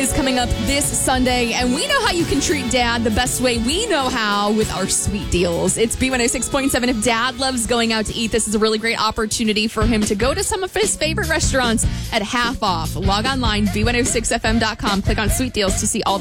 is coming up this Sunday, and we know how you can treat Dad the best way we know how with our sweet deals. It's B106.7. If Dad loves going out to eat, this is a really great opportunity for him to go to some of his favorite restaurants at half off. Log online, b106fm.com, click on sweet deals to see all the